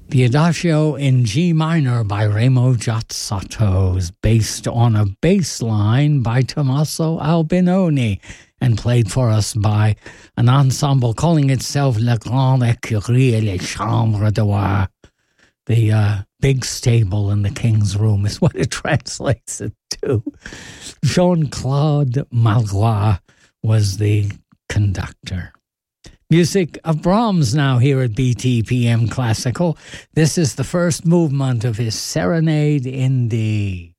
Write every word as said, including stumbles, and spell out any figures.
The Adagio in G minor by Remo Giazzato is based on a bass line by Tommaso Albinoni and played for us by an ensemble calling itself La Grande Écurie et les Chambres de Roi. The uh, big stable in the king's room is what it translates it to. Jean-Claude Malroy was the conductor. Music of Brahms now here at B T P M Classical. This is the first movement of his Serenade in D.